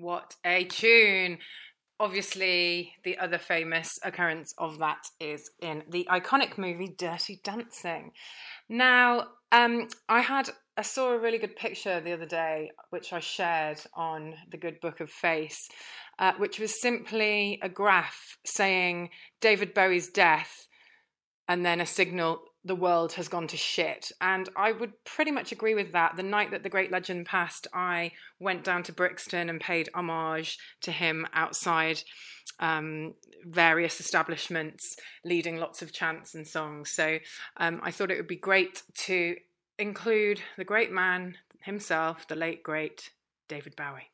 What a tune. Obviously, the other famous occurrence of that is in the iconic movie Dirty Dancing. Now, I saw a really good picture the other day, which I shared on the Good Book of Face, which was simply a graph saying David Bowie's death and then a signal the world has gone to shit. And I would pretty much agree with that. The night that the great legend passed, I went down to Brixton and paid homage to him outside various establishments, leading lots of chants and songs. So I thought it would be great to include the great man himself, the late, great David Bowie.